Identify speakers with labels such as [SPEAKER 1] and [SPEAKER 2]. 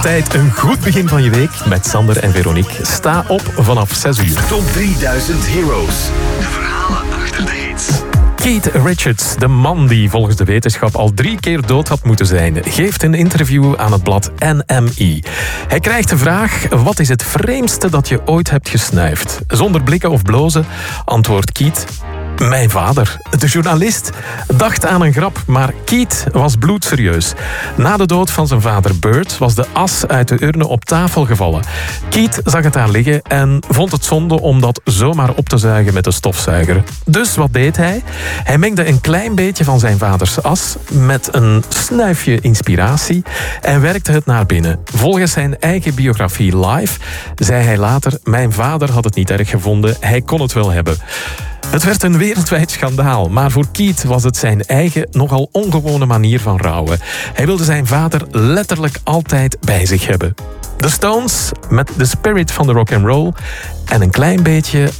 [SPEAKER 1] Tijd een goed begin van je week met Sander en Veronique. Sta op vanaf 6 uur.
[SPEAKER 2] Top 3000 Heroes. De verhalen achter de hits.
[SPEAKER 1] Keith Richards, de man die volgens de wetenschap al 3 keer dood had moeten zijn, geeft een interview aan het blad NME. Hij krijgt de vraag: wat is het vreemdste dat je ooit hebt gesnuift? Zonder blikken of blozen antwoordt Keith: mijn vader. De journalist dacht aan een grap, maar Keith was bloedserieus. Na de dood van zijn vader Bert was de as uit de urne op tafel gevallen. Keith zag het daar liggen en vond het zonde om dat zomaar op te zuigen met de stofzuiger. Dus wat deed hij? Hij mengde een klein beetje van zijn vaders as met een snuifje inspiratie en werkte het naar binnen. Volgens zijn eigen biografie Live zei hij later: mijn vader had het niet erg gevonden, hij kon het wel hebben. Het werd een wereldwijd schandaal, maar voor Keith was het zijn eigen, nogal ongewone manier van rouwen. Hij wilde zijn vader letterlijk altijd bij zich hebben. The Stones met The Spirit van de rock'n'roll en een klein beetje